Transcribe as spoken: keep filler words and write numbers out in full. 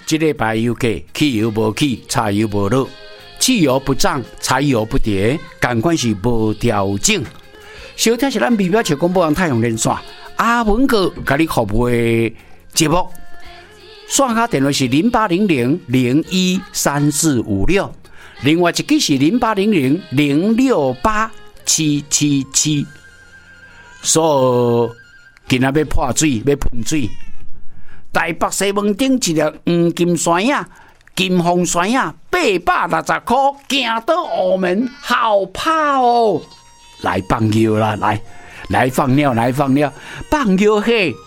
这礼拜油价汽油无起，柴油无落，汽油不涨，柴油不跌，感官是无调整。收听是咱微表情广播网太阳连线阿文哥甲你服务的节目，线下电话是零八零零零一三四五六，另外一支是零八零零零六八七七七。所以今仔要破水，要喷水。台北西门町一粒黄金山呀，金凤山呀，八百六十块，行到澳门好怕哦！来放尿啦，来来放尿，来放尿，放尿嘿！